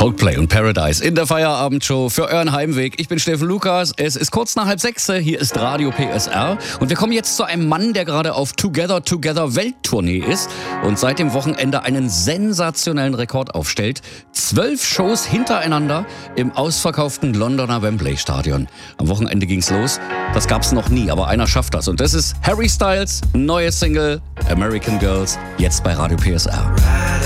Coldplay und Paradise in der Feierabendshow für euren Heimweg. Ich bin Steffen Lukas. Es ist kurz nach 5:30. Hier ist Radio PSR. Und wir kommen jetzt zu einem Mann, der gerade auf Together Welttournee ist und seit dem Wochenende einen sensationellen Rekord aufstellt. 12 Shows hintereinander im ausverkauften Londoner Wembley Stadion. Am Wochenende ging's los. Das gab's noch nie, aber einer schafft das. Und das ist Harry Styles, neue Single American Girls, jetzt bei Radio PSR.